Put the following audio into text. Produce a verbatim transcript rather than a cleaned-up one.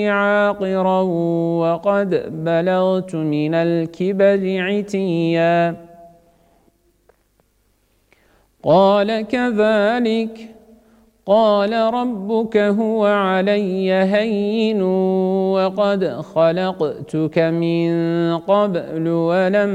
عاقرا وقد بلغت من الكبر عتيا قال كذلك قال ربك هو علي هين وقد خلقتك من قبل ولم